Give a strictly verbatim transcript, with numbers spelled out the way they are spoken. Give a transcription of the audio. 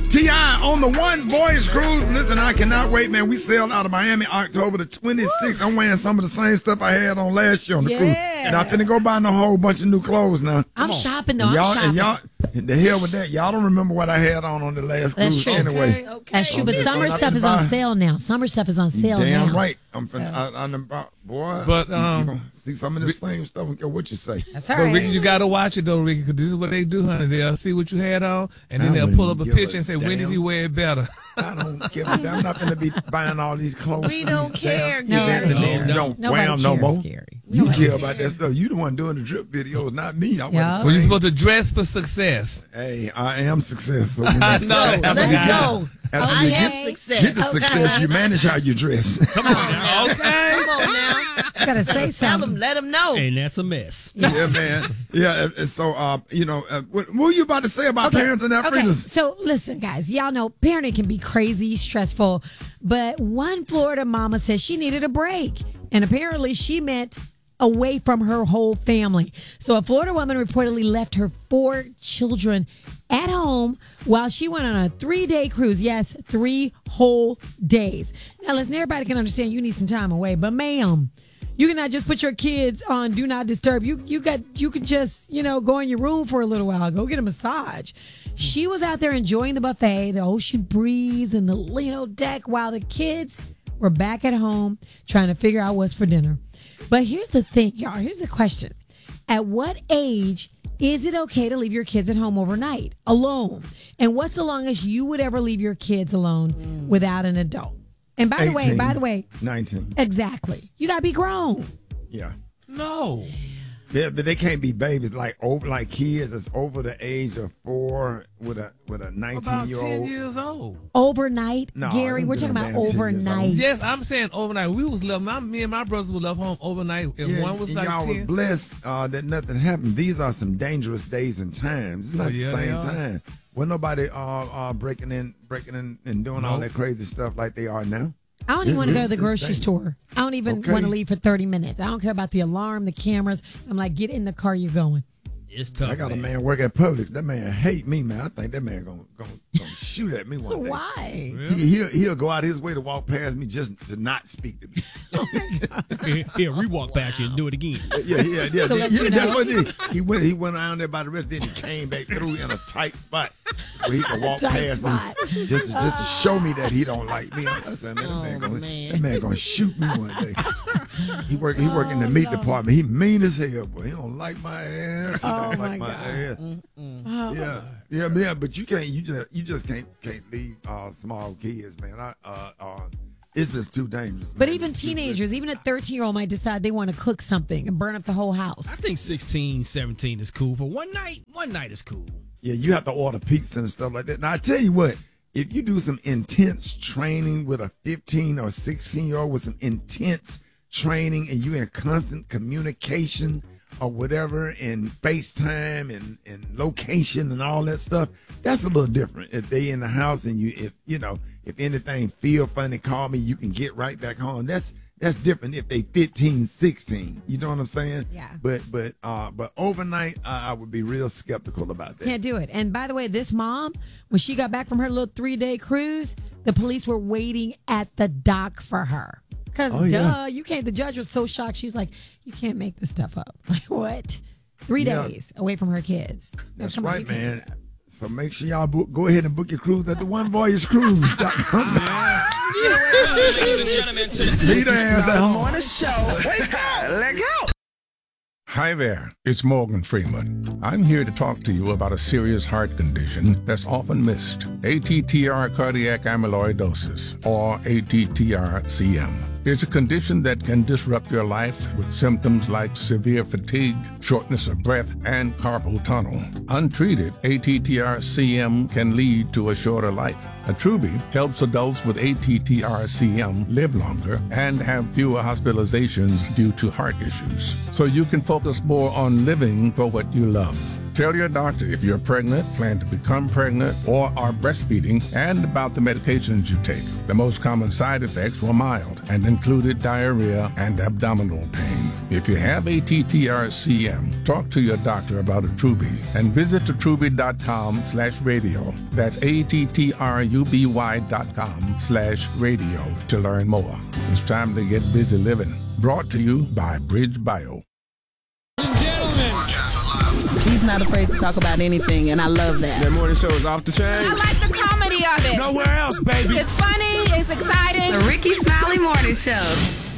T I on the One Voyage Cruise. Listen, I cannot wait, man. We sailed out of Miami October the twenty-sixth. I'm wearing some of the same stuff I had on last year on the Yeah. cruise. And I'm finna go buy a whole bunch of new clothes now. I'm shopping, though. And y'all, I'm shopping. and y'all, the hell with that. Y'all don't remember what I had on on the last That's cruise true. anyway. Okay. That's true, but I'm summer just stuff gonna is buy- on sale now. Summer stuff is on sale now. Damn right. I'm finna, I, I, done bought- boy. But, you um, gonna see some of the same stuff. I don't care what you say. That's all But right. Ricky, you gotta watch it though, Ricky, because this is what they do, honey. They'll see what you had on, and then I they'll wouldn't pull up a give a picture and say, "When did damn. he wear it better?" I don't care. I'm not gonna be buying all these clothes. We don't care, Damn, Gary. events, and then No, you don't nobody wear them no cares, more. Gary. You Nobody care about that stuff. You the one doing the drip videos, not me. I Yeah. wasn't Well, you're saying- supposed to dress for success. Hey, I am success. So I know. Let's go. After I you am get, success. get the success, you manage how you dress. Come on now. Okay. Come on now. Gotta say Tell something. them, let them know. And that's a mess. yeah, man. Yeah, and- and so, uh, you know, uh, what, what were you about to say about Okay, parents and their okay. freedoms? So listen, guys, y'all know parenting can be crazy, stressful, but one Florida mama says she needed a break, and apparently she meant away from her whole family. So a Florida woman reportedly left her four children at home while she went on a three-day cruise. Yes, three whole days. Now, listen, everybody can understand you need some time away, but ma'am, you cannot just put your kids on Do Not Disturb. You you got you could just, you know, go in your room for a little while. Go get a massage. She was out there enjoying the buffet, the ocean breeze, and the Lino deck while the kids were back at home trying to figure out what's for dinner. But here's the thing, y'all. Here's the question. At what age is it okay to leave your kids at home overnight alone? And what's the longest you would ever leave your kids alone without an adult? And by the way, eighteen, by the way, nineteen. exactly. You got to be grown. Yeah. No. Yeah, but they can't be babies like over like kids that's over the age of four with a with a nineteen About year ten old. years old. Overnight, No, Gary, them we're talking damn about ten years old. overnight. Yes, I'm saying overnight. We was left. My, me and my brothers were left home overnight, and Yeah, one was and like y'all was ten. blessed uh, that nothing happened. These are some dangerous days and times. It's not Oh, yeah, the they same are. time. When nobody uh, uh breaking in, breaking in, and doing all Nope. that crazy stuff like they are now. I don't even want to go to the This- grocery this store. I don't even Okay. want to leave for thirty minutes. I don't care about the alarm, the cameras. I'm like, get in the car, you're going. It's tough. I got a man. man work at Publix. That man hate me, man. I think that man gonna gonna, gonna shoot at me one day. Why? He, he'll he'll go out his way to walk past me just to not speak to me. Here, here, we walk past you and do it again. Yeah, yeah, yeah. To yeah, let yeah, you that's know. what he did. He went he went around there by the rest, then he came back through in a tight spot where he could walk Tight past spot. me just to, just to show me that he don't like me. I said, man, that man Oh, gonna man. that man gonna shoot me one day. He work he work in the meat department. He mean as hell, boy. He don't like my ass. He Oh, don't my like my God. ass. Oh. Yeah, yeah, yeah. But you can't. You just you just can't can't leave uh, small kids, man. I, uh, uh, it's just too dangerous. But man. even It's too teenagers, even a thirteen-year-old might decide they want to cook something and burn up the whole I house. think sixteen, seventeen is cool. For one night, one night is cool. Yeah, you have to order pizza and stuff like that. Now I tell you what, if you do some intense training with a fifteen or sixteen year old with some intense training, and you in constant communication or whatever, and FaceTime and, and location and all that stuff, that's a little different. If they in the house and you, if you know, if anything feel funny, call me. You can get right back home. That's that's different if they fifteen, sixteen. You know what I'm saying? Yeah. But but uh, but overnight, uh, I would be real skeptical about that. Can't do it. And by the way, this mom, when she got back from her little three-day cruise, the police were waiting at the dock for her. Because, Oh, duh, yeah. you can't. The judge was so shocked. She was like, you can't make this stuff up. Like, what? Three Yeah. days away from her kids. That's Come on, right, you can't do man. that. So make sure y'all book, go ahead and book your cruise at the one voyage cruise dot com. Ladies and gentlemen, to the Lead her ass at home. morning show. Wake up, let go. Hi there, it's Morgan Freeman. I'm here to talk to you about a serious heart condition that's often missed, A T T R cardiac amyloidosis, or A T T R C M. It's a condition that can disrupt your life with symptoms like severe fatigue, shortness of breath, and carpal tunnel. Untreated, A T T R C M can lead to a shorter life. Attruby helps adults with A T T R C M live longer and have fewer hospitalizations due to heart issues, so you can focus more on living for what you love. Tell your doctor if you're pregnant, plan to become pregnant, or are breastfeeding, and about the medications you take. The most common side effects were mild and included diarrhea and abdominal pain. If you have A T T R C M, talk to your doctor about Attruby and visit attruby dot com slash radio. That's A T T R U B Y dot com slash radio to learn more. It's time to get busy living. Brought to you by Bridge Bio. He's not afraid to talk about anything, and I love that. That morning show is off the chain. I like the comedy of it. Nowhere else, baby. It's funny. It's exciting. The Ricky Smiley Morning Show.